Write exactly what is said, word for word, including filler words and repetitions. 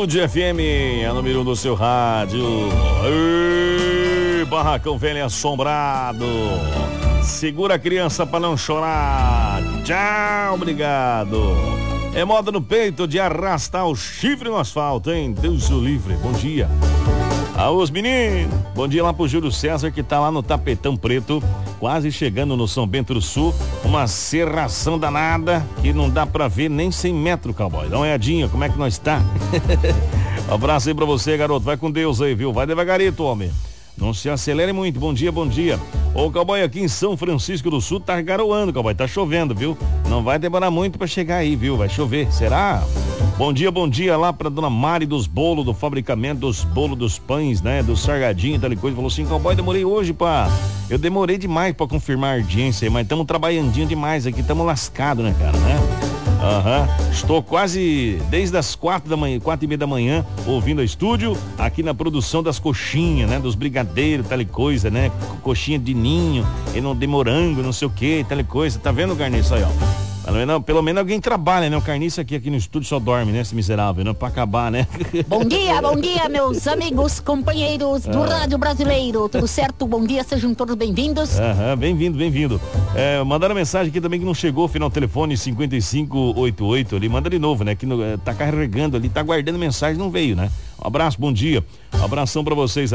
Atitude F M, a número um do seu rádio. Ei, barracão velho assombrado. Segura a criança pra não chorar. Tchau, obrigado. É moda no peito de arrastar o chifre no asfalto, hein? Deus o livre. Bom dia. Aos meninos. Bom dia lá pro Júlio César, que tá lá no Tapetão Preto, quase chegando no São Bento do Sul. Uma serração danada que não dá pra ver nem cem metros, cowboy. Dá uma olhadinha, como é que nós tá? Um abraço aí pra você, garoto. Vai com Deus aí, viu? Vai devagarito, homem. Não se acelere muito. Bom dia, bom dia. Ô, cowboy, aqui em São Francisco do Sul tá garoando, cowboy. Tá chovendo, viu? Não vai demorar muito pra chegar aí, viu? Vai chover. Será? Bom dia, bom dia lá pra dona Mari dos bolos, do fabricamento dos bolos, dos pães, né? Do sargadinho e tal coisa. Falou assim, cowboy, demorei hoje pra... Eu demorei demais pra confirmar a audiência aí, mas estamos trabalhandinho demais aqui. Estamos lascados, né, cara, né? Aham, uhum. Estou quase desde as quatro da manhã, quatro e meia da manhã, ouvindo a estúdio, aqui na produção das coxinhas, né? Dos brigadeiros, tal e coisa, né? Coxinha de ninho, e não de morango, não sei o que, tal e coisa. Tá vendo, Carniça aí, ó? Pelo menos, pelo menos alguém trabalha, né? O Carniça aqui, aqui no estúdio só dorme, né? Esse miserável, né? Pra acabar, né? Bom dia, bom dia, meus amigos, companheiros do ah. Rádio Brasileiro. Tudo certo? Bom dia, sejam todos bem-vindos. Aham, bem-vindo, bem-vindo. É, mandaram mensagem aqui também que não chegou, final telefone cinquenta e cinco oitenta e oito ali. Manda de novo, né? Que no, tá carregando ali, tá guardando mensagem, não veio, né? Um abraço, bom dia. Um abração pra vocês.